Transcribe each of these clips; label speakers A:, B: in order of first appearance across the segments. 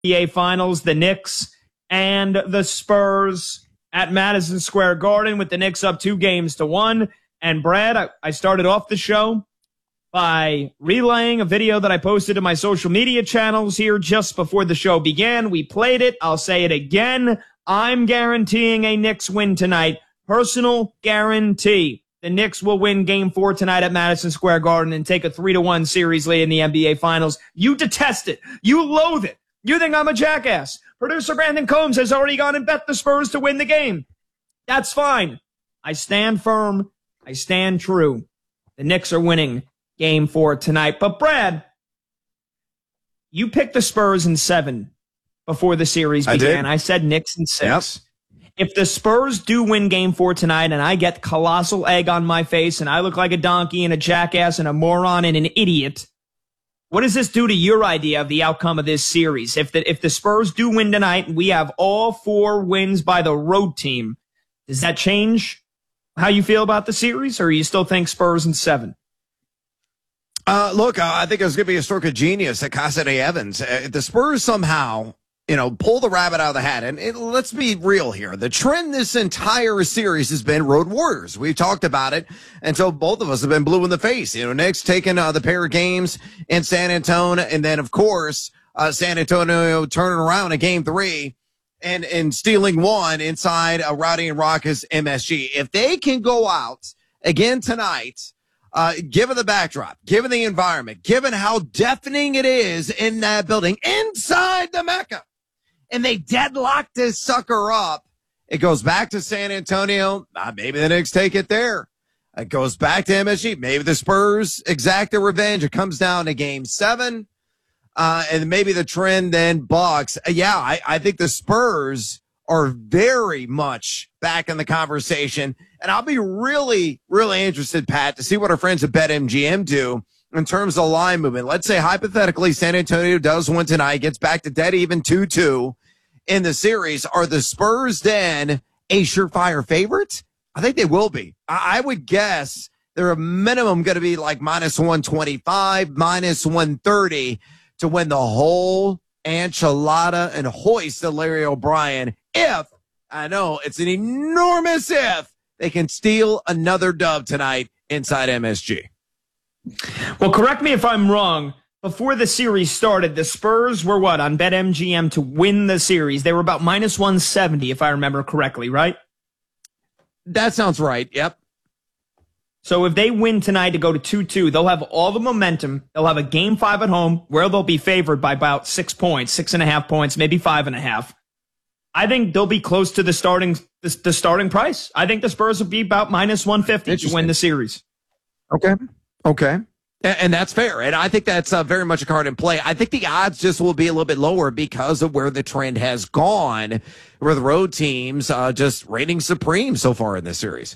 A: NBA Finals, the Knicks and the Spurs at Madison Square Garden, with the Knicks up 2-1. And Brad, I started off the show by relaying a video that I posted to my social media channels here just before the show began. We played it. I'll say it again. I'm guaranteeing a Knicks win tonight. Personal guarantee. The Knicks will win Game 4 tonight at Madison Square Garden and take a 3-1 series lead in the NBA Finals. You detest it. You loathe it. You think I'm a jackass. Producer Brandon Combs has already gone and bet the Spurs to win the game. That's fine. I stand firm. I stand true. The Knicks are winning Game 4 tonight. But Brad, you picked the Spurs in 7 before the series began. I said Knicks in 6. Yep. If the Spurs do win Game 4 tonight and I get colossal egg on my face and I look like a donkey and a jackass and a moron and an idiot, what does this do to your idea of the outcome of this series? If the Spurs do win tonight and we have all 4 wins by the road team, does that change how you feel about the series, or you still think Spurs in 7?
B: Look, I think it's going to be a stroke of genius at Cassidy Evans. The Spurs somehow, pull the rabbit out of the hat. And let's be real here. The trend this entire series has been road warriors. We've talked about it. And so both of us have been blue in the face. Knicks taking the pair of games in San Antonio. And then, of course, San Antonio turning around in Game 3 and stealing one inside a rowdy and raucous MSG. If they can go out again tonight, given the backdrop, given the environment, given how deafening it is in that building inside the Mecca, and they deadlock this sucker up, it goes back to San Antonio. Maybe the Knicks take it there. It goes back to MSG. Maybe the Spurs exact their revenge. It comes down to Game 7. And maybe the trend then bucks. I think the Spurs are very much back in the conversation. And I'll be really, really interested, Pat, to see what our friends at BetMGM do in terms of line movement. Let's say, hypothetically, San Antonio does win tonight, gets back to dead even 2-2 in the series. Are the Spurs then a surefire favorite? I think they will be. I would guess they're a minimum going to be like minus 125, minus 130 to win the whole enchilada and hoist of Larry O'Brien. If, I know it's an enormous if, they can steal another dub tonight inside MSG.
A: Well, correct me if I'm wrong. Before the series started, the Spurs were what on BetMGM to win the series? They were about minus 170, if I remember correctly, right?
B: That sounds right. Yep.
A: So if they win tonight to go to 2-2, they'll have all the momentum. They'll have a Game 5 at home where they'll be favored by about 6 points, 6.5 points, maybe 5.5. I think they'll be close to the starting price. I think the Spurs will be about minus 150 to win the series.
B: Okay. And that's fair. And I think that's very much a card in play. I think the odds just will be a little bit lower because of where the trend has gone, where the road teams just reigning supreme so far in this series.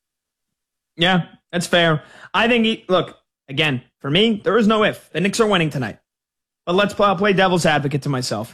A: Yeah, that's fair. I think, look, again, for me, there is no if. The Knicks are winning tonight. But let's play devil's advocate to myself.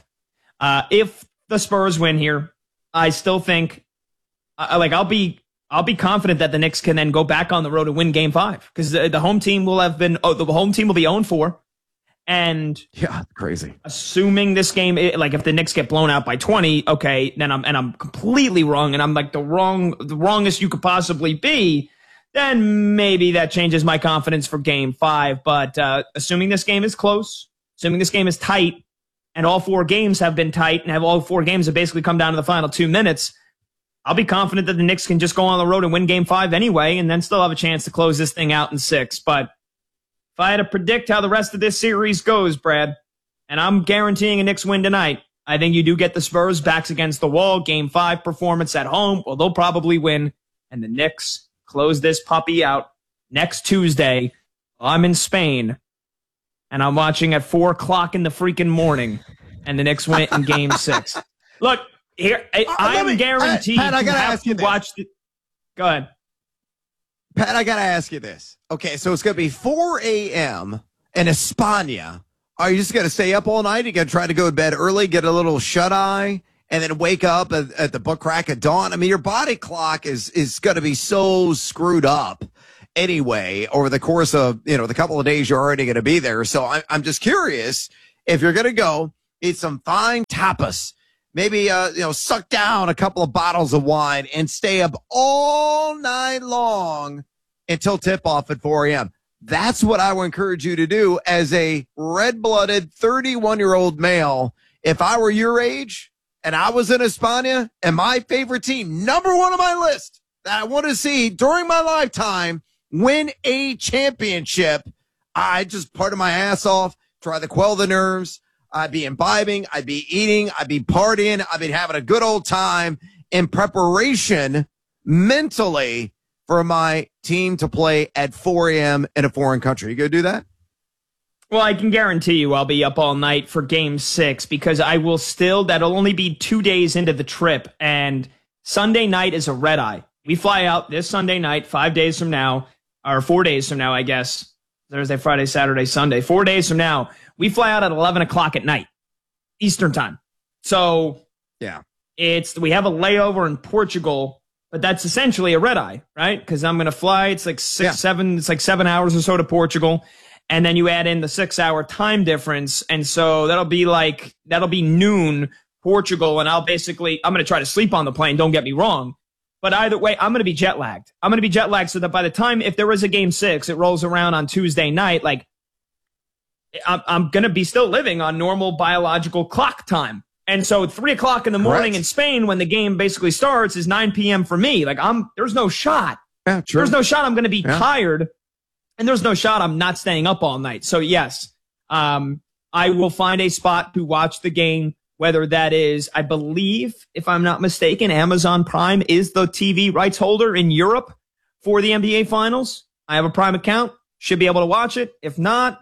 A: If the Spurs win here, I still think, I'll be confident that the Knicks can then go back on the road and win Game 5 because the home team will have been, the home team will be 0-4. And
B: yeah, crazy.
A: Assuming this game, if the Knicks get blown out by 20, okay, then I'm completely wrong, and I'm like the wrongest you could possibly be. Then maybe that changes my confidence for Game 5. But assuming this game is close, assuming this game is tight, and all 4 games have been tight, and all 4 games have basically come down to the final 2 minutes, I'll be confident that the Knicks can just go on the road and win Game 5 anyway, and then still have a chance to close this thing out in 6. But if I had to predict how the rest of this series goes, Brad, and I'm guaranteeing a Knicks win tonight, I think you do get the Spurs backs against the wall. Game 5 performance at home, well, they'll probably win, and the Knicks close this puppy out next Tuesday. I'm in Spain, and I'm watching at 4 o'clock in the freaking morning, and the Knicks win it in Game 6. Look, here, I'm guaranteed
B: Pat, I gotta ask you
A: to watch the... Go ahead.
B: Pat, I got to ask you this. Okay, so it's going to be 4 a.m. in España. Are you just going to stay up all night? Are you going to try to go to bed early, get a little shut-eye, and then wake up at the butt crack of dawn? I mean, your body clock is going to be so screwed up anyway over the course of, the couple of days you're already going to be there. So I'm just curious if you're going to go eat some fine tapas, maybe, suck down a couple of bottles of wine and stay up all night long until tip off at 4 a.m. That's what I would encourage you to do as a red-blooded 31-year-old male. If I were your age and I was in España and my favorite team, number one on my list that I want to see during my lifetime win a championship, I just parted my ass off, try to quell the nerves. I'd be imbibing, I'd be eating, I'd be partying, I'd be having a good old time in preparation mentally for my team to play at 4 a.m. in a foreign country. You gonna do that?
A: Well, I can guarantee you I'll be up all night for game 6 because that'll only be 2 days into the trip, and Sunday night is a red eye. We fly out this Sunday night, 5 days from now, or 4 days from now, I guess. Thursday, Friday, Saturday, Sunday. 4 days from now, we fly out at 11 o'clock at night, Eastern time. So
B: yeah,
A: we have a layover in Portugal, but that's essentially a red eye, right? Because I'm going to fly. It's like 7 hours or so to Portugal. And then you add in the 6-hour time difference. And so that'll be noon Portugal. And I'm going to try to sleep on the plane. Don't get me wrong. But either way, I'm going to be jet lagged. I'm going to be jet lagged so that by the time, if there is a game 6, it rolls around on Tuesday night, like I'm going to be still living on normal biological clock time. And so 3 o'clock in the morning in Spain, when the game basically starts, is 9 p.m. for me. Like there's no shot.
B: Yeah, true.
A: There's no shot I'm going to be tired. And there's no shot I'm not staying up all night. So yes, I will find a spot to watch the game. Whether that is, I believe, if I'm not mistaken, Amazon Prime is the TV rights holder in Europe for the NBA Finals. I have a Prime account. Should be able to watch it. If not,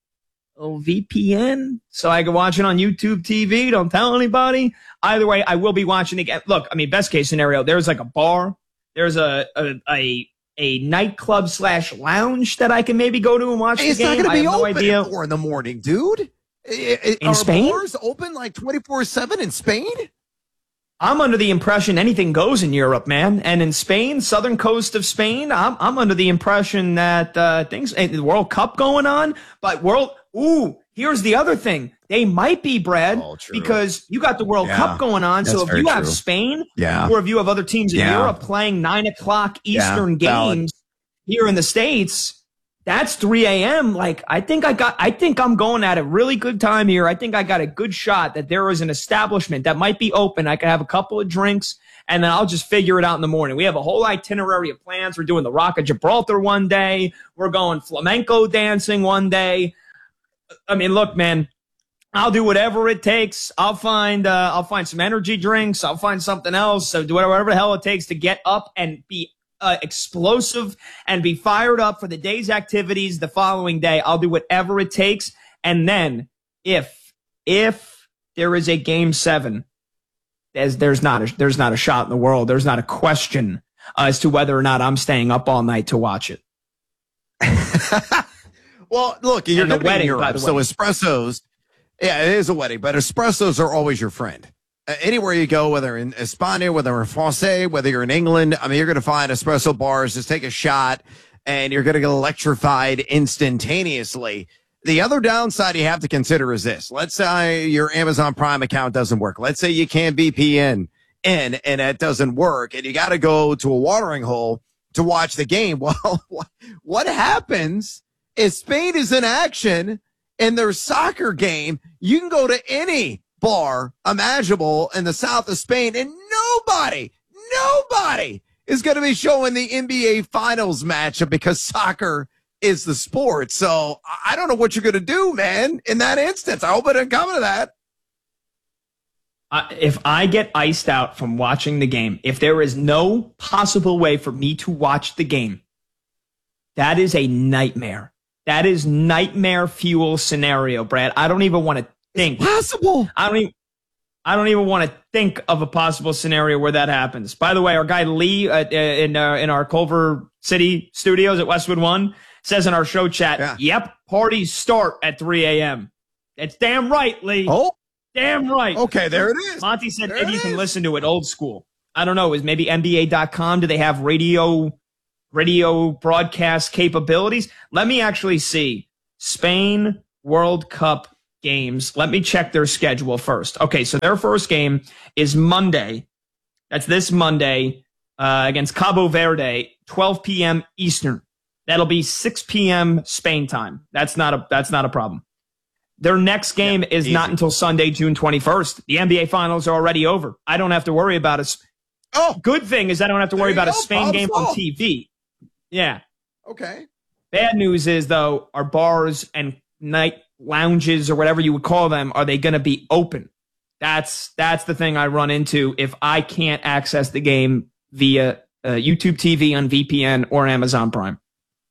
A: VPN, so I can watch it on YouTube TV. Don't tell anybody. Either way, I will be watching the game. Look, I mean, best case scenario, there's like a bar. There's a nightclub / lounge that I can maybe go to and watch the game.
B: It's not going to be open
A: idea.
B: at 4 in the morning, dude.
A: In Spain?
B: Are bars open like 24/7 in Spain?
A: I'm under the impression anything goes in Europe, man. And in Spain, southern coast of Spain, I'm under the impression that the World Cup going on, but here's the other thing. They might be, Brad, because you got the World Cup going on. So if you have Spain, or if you have other teams in Europe playing 9 o'clock Eastern games here in the States, that's 3 a.m. Like, I think I'm going at a really good time here. I think I got a good shot that there is an establishment that might be open. I can have a couple of drinks and then I'll just figure it out in the morning. We have a whole itinerary of plans. We're doing the Rock of Gibraltar one day. We're going flamenco dancing one day. I mean, look, man, I'll do whatever it takes. I'll find some energy drinks. I'll find something else. So do whatever the hell it takes to get up and be explosive and be fired up for the day's activities the following day. I'll do whatever it takes. And then if there is a game 7, there's not a shot in the world. There's not a question as to whether or not I'm staying up all night to watch it.
B: Well, look, you're going to be in Europe, so espressos, it is a wedding, but espressos are always your friend. Anywhere you go, whether in España, whether in France, whether you're in England, I mean, you're going to find espresso bars. Just take a shot, and you're going to get electrified instantaneously. The other downside you have to consider is this. Let's say your Amazon Prime account doesn't work. Let's say you can't VPN in, and it doesn't work, and you got to go to a watering hole to watch the game. Well, what happens if Spain is in action in their soccer game? You can go to any bar imaginable in the south of Spain, and nobody is going to be showing the NBA Finals matchup because soccer is the sport. So I don't know what you're going to do, man, in that instance. I hope it doesn't come to that.
A: If I get iced out from watching the game, if there is no possible way for me to watch the game, that is a nightmare. That is nightmare fuel scenario, Brad. I don't even want to think.
B: It's possible.
A: I don't even want to think of a possible scenario where that happens. By the way, our guy Lee in our Culver City studios at Westwood One says in our show chat, Yep, parties start at 3 a.m. It's damn right, Lee.
B: Oh,
A: damn right.
B: Okay, there it is.
A: Monty said maybe you can listen to it old school. I don't know. Is maybe NBA.com? Do they have radio broadcast capabilities? Let me actually see. Spain World Cup games. Let me check their schedule first. Okay, so their first game is Monday. That's this Monday against Cabo Verde, 12 p.m. Eastern. That'll be 6 p.m. Spain time. That's not a problem. Their next game is easy. Not until Sunday, June 21st. The NBA Finals are already over. I don't have to worry about it. Oh, good thing is I don't have to worry about a Spain game on TV. Yeah. Okay. Bad news is, though, our bars and night lounges or whatever you would call them, are they going to be open? That's the thing I run into if I can't access the game via YouTube TV on VPN or Amazon Prime.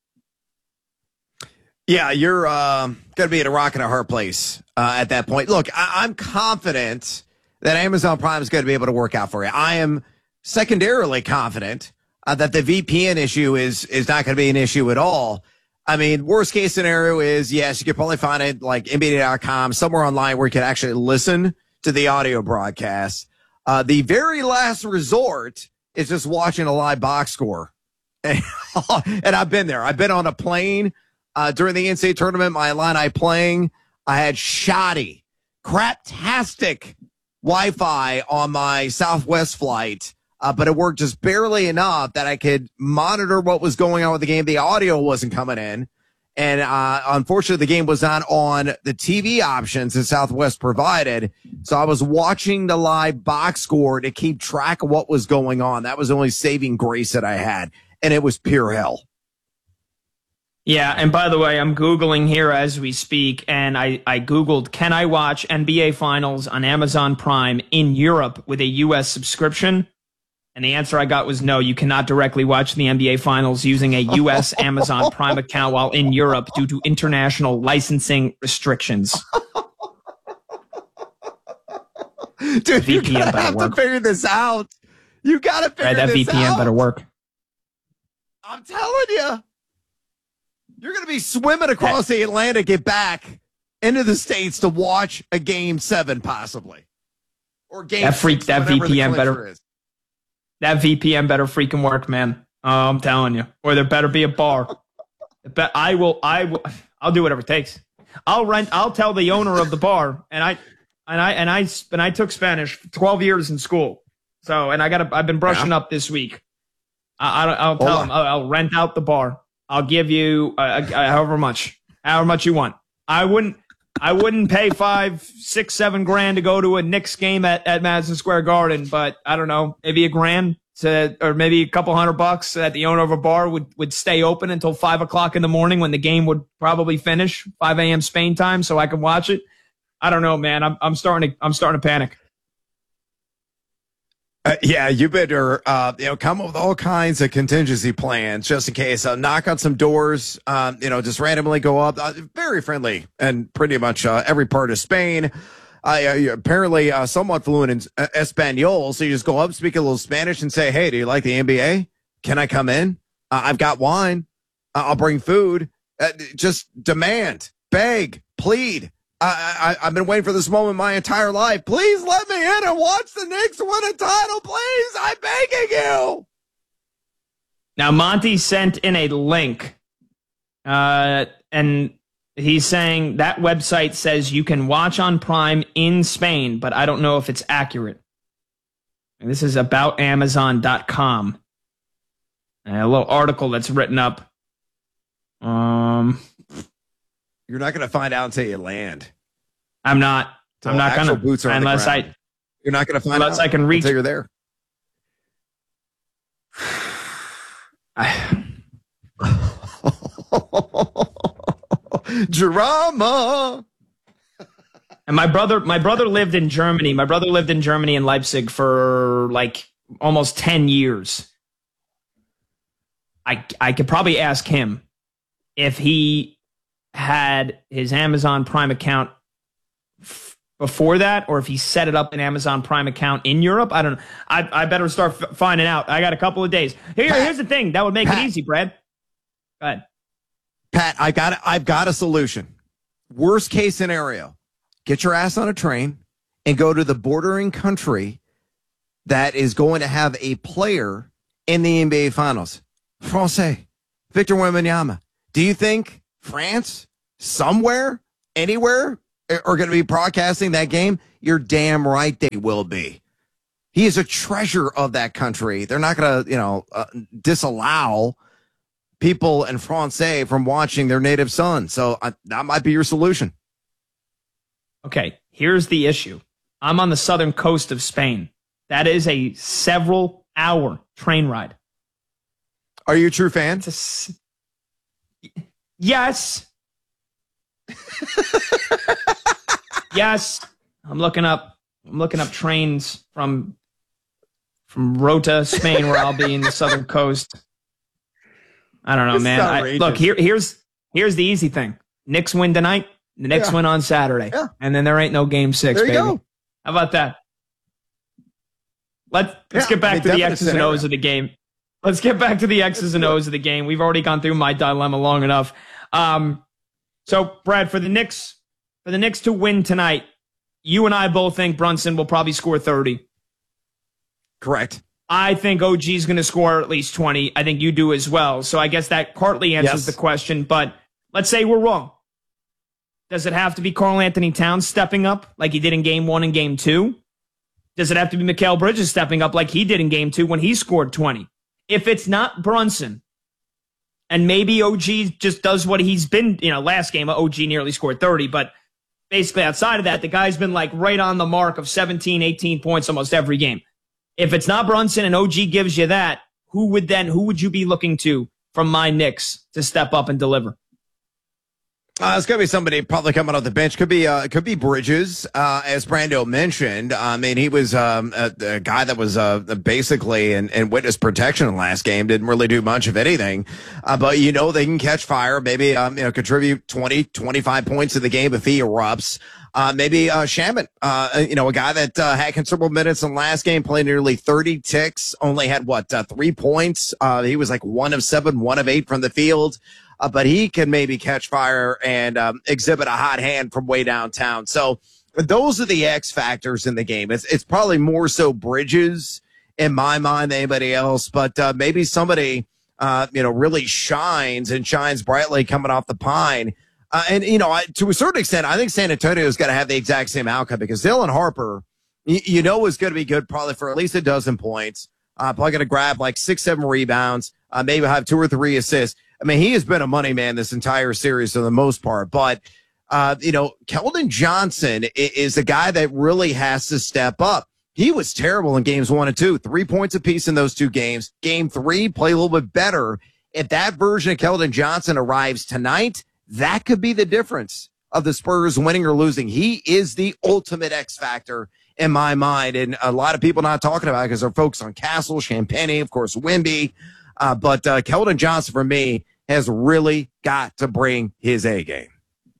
B: Yeah, you're going to be at a rock and a hard place at that point. Look, I'm confident that Amazon Prime is going to be able to work out for you. I am secondarily confident that the VPN issue is not going to be an issue at all. I mean, worst case scenario is, yes, you could probably find it like NBA.com, somewhere online where you can actually listen to the audio broadcast. The very last resort is just watching a live box score. And I've been there. I've been on a plane. During the NCAA tournament, my Illini playing, I had shoddy, craptastic Wi-Fi on my Southwest flight, but it worked just barely enough that I could monitor what was going on with the game. The audio wasn't coming in, and unfortunately, the game was not on the TV options that Southwest provided, so I was watching the live box score to keep track of what was going on. That was the only saving grace that I had, and it was pure hell.
A: Yeah, and by the way, I'm Googling here as we speak, and I Googled, can I watch NBA Finals on Amazon Prime in Europe with a U.S. subscription? And the answer I got was no, you cannot directly watch the NBA Finals using a U.S. Amazon Prime account while in Europe due to international licensing restrictions.
B: Dude, you gotta have to figure this out. You gotta figure this out.
A: That VPN better work.
B: I'm telling you. You're going to be swimming across the Atlantic, get back into the States to watch a Game 7, possibly. Or Game 6,
A: that VPN better. That VPN better freaking work, man. I'm telling you. Or there better be a bar. I'll do whatever it takes. I'll tell the owner of the bar, and I took Spanish for 12 years in school. So, and I've been brushing up this week. I'll tell him I'll rent out the bar. I'll give you however much you want. I wouldn't pay $5, $6, $7 to go to a Knicks game at Madison Square Garden, but I don't know, maybe $1,000 or maybe a couple $100 that the owner of a bar would stay open until 5 o'clock in the morning when the game would probably finish 5 a.m. Spain time, so I can watch it. I don't know, man. I'm starting to panic.
B: Yeah, you better come up with all kinds of contingency plans just in case. Knock on some doors, just randomly go up. Very friendly and pretty much every part of Spain. Apparently somewhat fluent in Espanol, so you just go up, speak a little Spanish, and say, "Hey, do you like the NBA? Can I come in? I've got wine. I'll bring food." Just demand, beg, plead. I've been waiting for this moment my entire life. Please let me in and watch the Knicks win a title, please. I'm begging you.
A: Now, Monty sent in a link, and he's saying that website says you can watch on Prime in Spain, but I don't know if it's accurate. And this is about Amazon.com. A little article that's written up.
B: You're not going to find out until you land.
A: I'm not going to.
B: Boots are unless you're not going to find
A: unless
B: out
A: I can reach.
B: Until you're there. Drama.
A: And my brother lived in Germany. My brother lived in Germany in Leipzig for like almost 10 years. I could probably ask him if he had his Amazon Prime account before that, or if he set it up an Amazon Prime account in Europe. I don't know. I better start finding out. I got a couple of days. Here's the thing that would make it easy, Brad. Go ahead.
B: Pat, I've got a solution. Worst case scenario, get your ass on a train and go to the bordering country that is going to have a player in the NBA Finals. Francais, Victor Wembanyama. Do you think France, somewhere, anywhere, are going to be broadcasting that game, you're damn right they will be. He is a treasure of that country. They're not going to, disallow people in Francais from watching their native son. So that might be your solution.
A: Okay, here's the issue. I'm on the southern coast of Spain. That is a several-hour train ride.
B: Are you a true fan?
A: Yes. Yes. I'm looking up trains from Rota, Spain, where I'll be in the southern coast. I don't know, man. Look, here's the easy thing. Knicks win tonight. The Knicks win on Saturday. Yeah. And then there ain't no game 6,
B: there you
A: baby.
B: Go.
A: How about that? Let's get back to the X's and O's of the game. Let's get back to the X's and O's of the game. We've already gone through my dilemma long enough. So, Brad, for the Knicks to win tonight, you and I both think Brunson will probably score 30.
B: Correct.
A: I think OG is going to score at least 20. I think you do as well. So I guess that partly answers the question. But let's say we're wrong. Does it have to be Karl Anthony Towns stepping up like he did in Game 1 and Game 2? Does it have to be Mikal Bridges stepping up like he did in Game 2 when he scored 20? If it's not Brunson, and maybe OG just does what he's been, last game, OG nearly scored 30, but basically outside of that, the guy's been like right on the mark of 17, 18 points almost every game. If it's not Brunson and OG gives you that, who would you be looking to from my Knicks to step up and deliver?
B: It's going to be somebody probably coming off the bench. Could be Bridges, as Brando mentioned. I mean, he was a guy that was basically in witness protection in the last game. Didn't really do much of anything, but they can catch fire. Maybe contribute 20, 25 points in the game if he erupts. Maybe Shaman, a guy that had considerable minutes in the last game, played nearly 30 ticks, only had 3 points. He was like 1 of 7, 1 of 8 from the field. But he can maybe catch fire and exhibit a hot hand from way downtown. So those are the X factors in the game. It's probably more so Bridges in my mind than anybody else, but maybe somebody really shines brightly coming off the pine. To a certain extent, I think San Antonio's got to have the exact same outcome because Dylan Harper, is going to be good probably for at least a dozen points. Probably going to grab like 6-7 rebounds, maybe have 2 or 3 assists. I mean, he has been a money man this entire series for the most part, but, Keldon Johnson is a guy that really has to step up. He was terrible in games 1 and 2, 3 points apiece in those 2 games. Game 3, play a little bit better. If that version of Keldon Johnson arrives tonight, that could be the difference of the Spurs winning or losing. He is the ultimate X factor in my mind. And a lot of people not talking about it because they're focused on Castle, Champagnie, of course, Wemby. But Keldon Johnson, for me, has really got to bring his A game.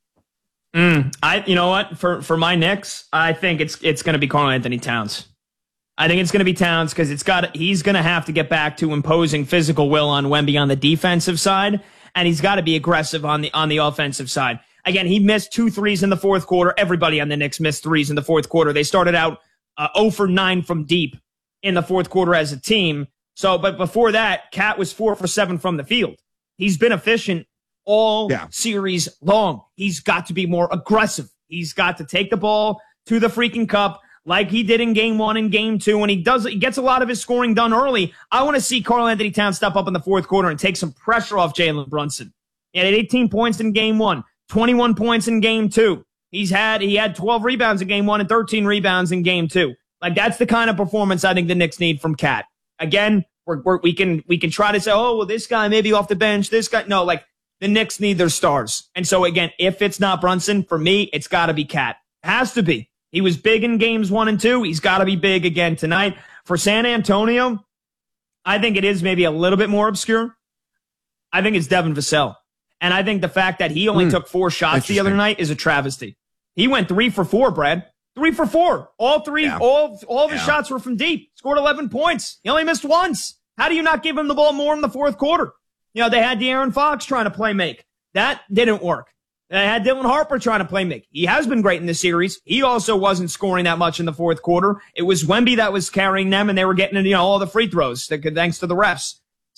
A: You know what? For my Knicks, I think it's going to be Karl Anthony Towns. I think it's going to be Towns because he's going to have to get back to imposing physical will on Wemby on the defensive side, and he's got to be aggressive on the offensive side. Again, he missed 2 threes in the fourth quarter. Everybody on the Knicks missed threes in the fourth quarter. They started out 0 for 9 from deep in the fourth quarter as a team. But before that, Cat was 4 for 7 from the field. He's been efficient all series long. He's got to be more aggressive. He's got to take the ball to the freaking cup like he did in Game 1 and Game 2, and he gets a lot of his scoring done early. I want to see Karl Anthony Towns step up in the fourth quarter and take some pressure off Jalen Brunson. He had 18 points in Game 1, 21 points in Game 2. He had 12 rebounds in Game 1 and 13 rebounds in Game 2. Like, that's the kind of performance I think the Knicks need from Cat. Again, we can try to say, oh, well, this guy may be off the bench. This guy, no, like the Knicks need their stars. And so again, if it's not Brunson, for me, it's got to be Cat. Has to be. He was big in games 1 and 2. He's got to be big again tonight. For San Antonio, I think it is maybe a little bit more obscure. I think it's Devin Vassell. And I think the fact that he only took 4 shots the other night is a travesty. He went 3 for 4, Brad. 3 for 4. All 3, all of his shots were from deep. Scored 11 points. He only missed once. How do you not give him the ball more in the fourth quarter? They had De'Aaron Fox trying to play make. That didn't work. They had Dylan Harper trying to play make. He has been great in this series. He also wasn't scoring that much in the fourth quarter. It was Wemby that was carrying them, and they were getting all the free throws thanks to the refs.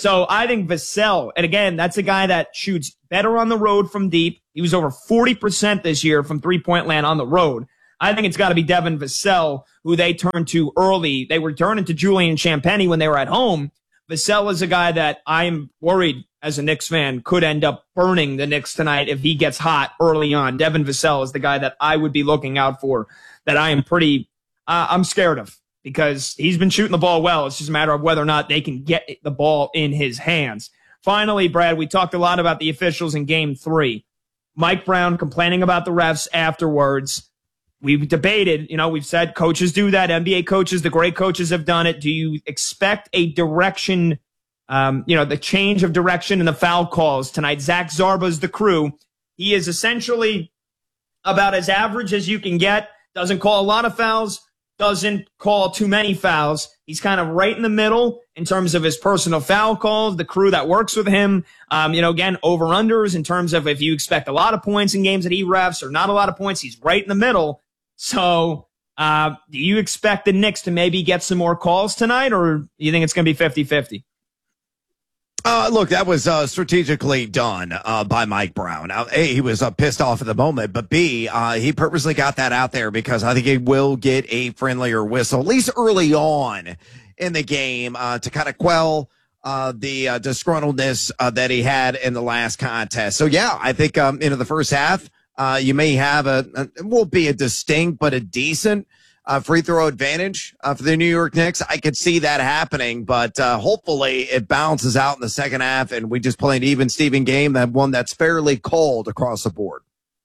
A: So I think Vassell, and again, that's a guy that shoots better on the road from deep. He was over 40% this year from three-point land on the road. I think it's got to be Devin Vassell, who they turned to early. They were turning to Julian Champagnie when they were at home. Vassell is a guy that I'm worried as a Knicks fan could end up burning the Knicks tonight if he gets hot early on. Devin Vassell is the guy that I would be looking out for, that I am I'm scared of, because he's been shooting the ball well. It's just a matter of whether or not they can get the ball in his hands. Finally, Brad, we talked a lot about the officials in Game 3. Mike Brown complaining about the refs afterwards. We've debated, we've said coaches do that. NBA coaches, the great coaches have done it. Do you expect a direction, the change of direction in the foul calls tonight? Zach Zarba's the crew. He is essentially about as average as you can get. Doesn't call a lot of fouls, doesn't call too many fouls. He's kind of right in the middle in terms of his personal foul calls, the crew that works with him. Again, over-unders in terms of if you expect a lot of points in games that he refs or not a lot of points, he's right in the middle. So, do you expect the Knicks to maybe get some more calls tonight, or do you think it's going to be 50-50?
B: Look, that was strategically done by Mike Brown. Now, A, he was pissed off at the moment, but B, he purposely got that out there because I think he will get a friendlier whistle, at least early on in the game, to kind of quell the disgruntledness that he had in the last contest. So, yeah, I think into the first half, you may have it won't be a distinct, but a decent free throw advantage for the New York Knicks. I could see that happening, but hopefully it balances out in the second half and we just play an even Steven game, that one that's fairly cold across the board.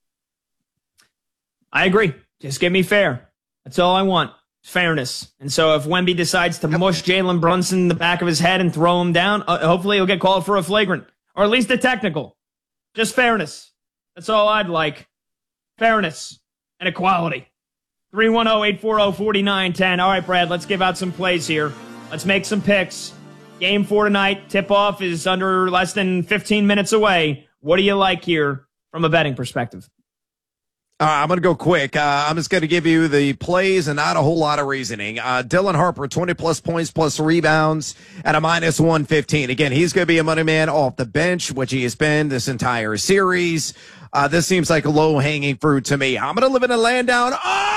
A: I agree. Just give me fair. That's all I want. Fairness. And so if Wemby decides to mush Jalen Brunson in the back of his head and throw him down, hopefully he'll get called for a flagrant or at least a technical. Just fairness. That's all I'd like. Fairness and equality. 310-840-4910. All right, Brad, let's give out some plays here. Let's make some picks. Game 4 tonight. Tip-off is under less than 15 minutes away. What do you like here from a betting perspective?
B: I'm going to go quick. I'm just going to give you the plays and not a whole lot of reasoning. Dylan Harper, 20-plus points plus rebounds at a minus 115. Again, he's going to be a money man off the bench, which he has been this entire series. This seems like a low-hanging fruit to me. I'm going to live in a land down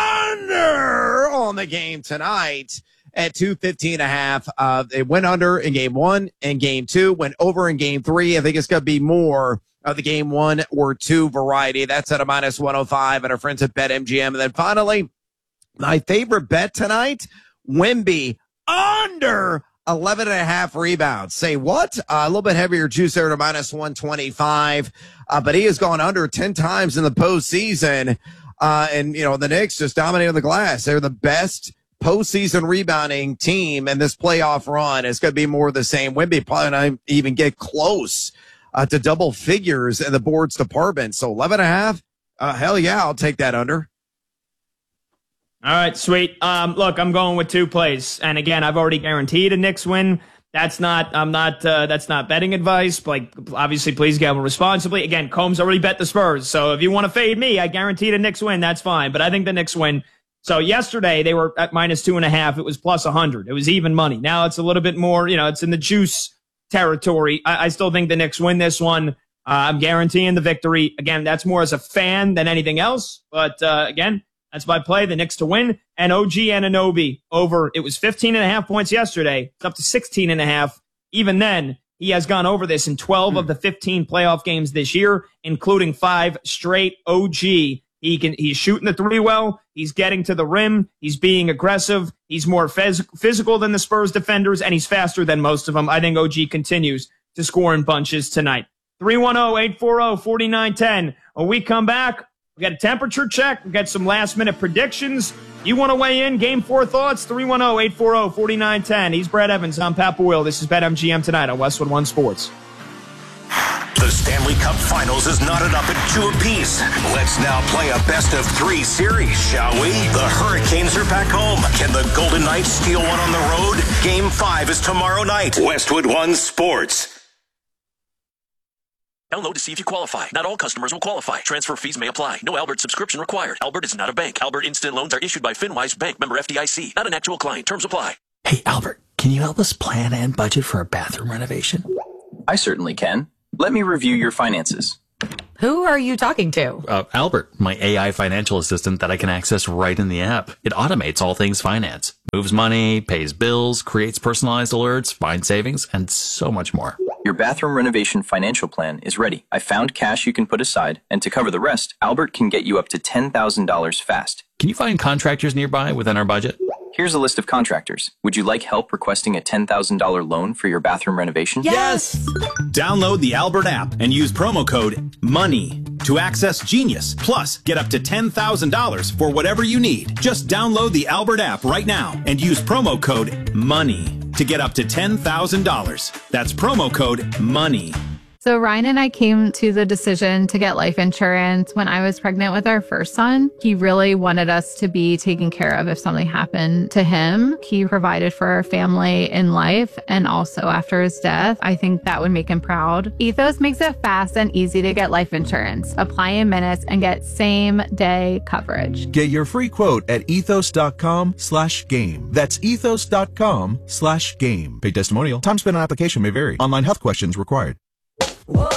B: under on the game tonight at 215.5. It went under in Game 1 and Game 2, went over in Game 3. I think it's going to be more of the Game 1 or 2 variety. That's at a minus 105 and our friends at BetMGM. And then finally, my favorite bet tonight, Wemby under 11.5 rebounds. Say what? A little bit heavier juice there to minus 125. But he has gone under 10 times in the postseason. And, the Knicks just dominating the glass. They're the best postseason rebounding team in this playoff run. It's going to be more of the same. Wemby probably not even get close to double figures in the boards department. So 11.5, hell yeah, I'll take that under.
A: All right, sweet. Look, I'm going with 2 plays. And again, I've already guaranteed a Knicks win. That's not betting advice. Like, obviously, please gamble responsibly. Again, Combs already bet the Spurs. So if you want to fade me, I guaranteed a Knicks win. That's fine. But I think the Knicks win. So yesterday they were at minus 2.5. It was plus 100. It was even money. Now it's a little bit more, it's in the juice territory. I still think the Knicks win this one. I'm guaranteeing the victory. Again, that's more as a fan than anything else. But again, that's my play. The Knicks to win. And OG Anunoby over. It was 15.5 points yesterday. It's up to 16.5. Even then, he has gone over this in 12 of the 15 playoff games this year, including 5 straight. OG. He's shooting the three well. He's getting to the rim. He's being aggressive. He's more physical than the Spurs defenders, and he's faster than most of them. I think OG continues to score in bunches tonight. 310-840-4910. When we come back, we got a temperature check. We got some last-minute predictions. You want to weigh in? Game 4 thoughts? 310-840-4910. He's Brad Evans. I'm Pat Boyle. This is BetMGM tonight on Westwood One Sports.
C: The Stanley Cup Finals is knotted up at 2 apiece. Let's now play a best-of-3 series, shall we? The Hurricanes are back home. Can the Golden Knights steal one on the road? Game 5 is tomorrow night. Westwood One Sports.
D: Download to see if you qualify. Not all customers will qualify. Transfer fees may apply. No Albert subscription required. Albert is not a bank. Albert Instant Loans are issued by FinWise Bank, member FDIC. Not an actual client. Terms apply.
E: Hey, Albert, Can you help us plan and budget for a bathroom renovation?
F: I certainly can. Let me review your finances.
G: Who are you talking to?
E: Albert, my AI financial assistant that I can access right in the app. It automates all things finance, moves money, pays bills, creates personalized alerts, finds savings, and so much more.
F: Your bathroom renovation financial plan is ready. I found cash you can put aside, and to cover the rest, Albert can get you up to $10,000 fast.
E: Can you find contractors nearby within our budget?
F: Here's a list of contractors. Would you like help requesting a $10,000 loan for your bathroom renovation?
G: Yes!
H: Download the Albert app and use promo code MONEY to access Genius. Plus, get up to $10,000 for whatever you need. Just download the Albert app right now and use promo code MONEY to get up to $10,000. That's promo code MONEY.
I: So Ryan and I came to the decision to get life insurance when I was pregnant with our first son. He really wanted us to be taken care of if something happened to him. He provided for our family in life and also after his death. I think that would make him proud. Ethos makes it fast and easy to get life insurance. Apply in minutes and get same day coverage.
J: Get your free quote at ethos.com/game. That's ethos.com/game. Paid testimonial. Time spent on application may vary. Online health questions required.